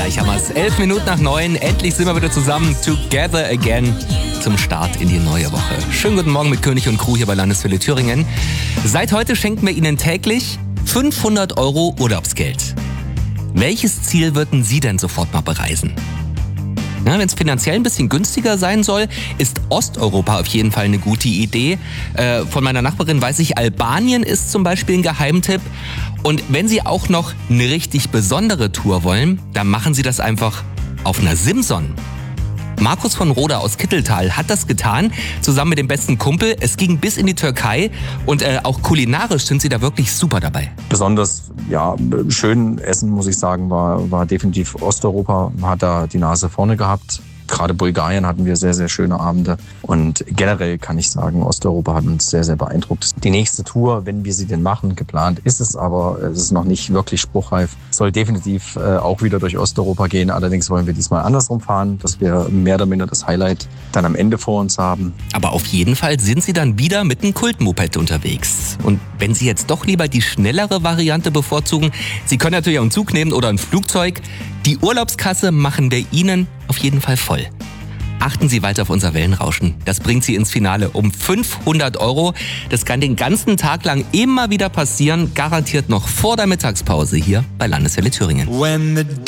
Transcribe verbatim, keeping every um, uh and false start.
gleich haben wir es. Elf Minuten nach neun, endlich sind wir wieder zusammen. Together again zum Start in die neue Woche. Schönen guten Morgen mit König und Crew hier bei Landeswelle Thüringen. Seit heute schenken wir Ihnen täglich fünfhundert Euro Urlaubsgeld. Welches Ziel würden Sie denn sofort mal bereisen? Ja, wenn es finanziell ein bisschen günstiger sein soll, ist Osteuropa auf jeden Fall eine gute Idee. Äh, von meiner Nachbarin weiß ich, Albanien ist zum Beispiel ein Geheimtipp. Und wenn Sie auch noch eine richtig besondere Tour wollen, dann machen Sie das einfach auf einer Simson. Markus von Roda aus Kitteltal hat das getan, zusammen mit dem besten Kumpel. Es ging bis in die Türkei und äh, auch kulinarisch sind sie da wirklich super dabei. Besonders ja, schön essen, muss ich sagen, war, war definitiv Osteuropa. Man hat da die Nase vorne gehabt. Gerade Bulgarien hatten wir sehr, sehr schöne Abende. Und generell kann ich sagen, Osteuropa hat uns sehr, sehr beeindruckt. Die nächste Tour, wenn wir sie denn machen, geplant ist es, aber es ist noch nicht wirklich spruchreif. Soll definitiv äh, auch wieder durch Osteuropa gehen. Allerdings wollen wir diesmal andersrum fahren, dass wir mehr oder minder das Highlight dann am Ende vor uns haben. Aber auf jeden Fall sind Sie dann wieder mit einem Kultmoped unterwegs. Und wenn Sie jetzt doch lieber die schnellere Variante bevorzugen, Sie können natürlich auch einen Zug nehmen oder ein Flugzeug. Die Urlaubskasse machen wir Ihnen auf jeden Fall voll. Achten Sie weiter auf unser Wellenrauschen. Das bringt Sie ins Finale um fünfhundert Euro. Das kann den ganzen Tag lang immer wieder passieren. Garantiert noch vor der Mittagspause hier bei Landeswelle Thüringen.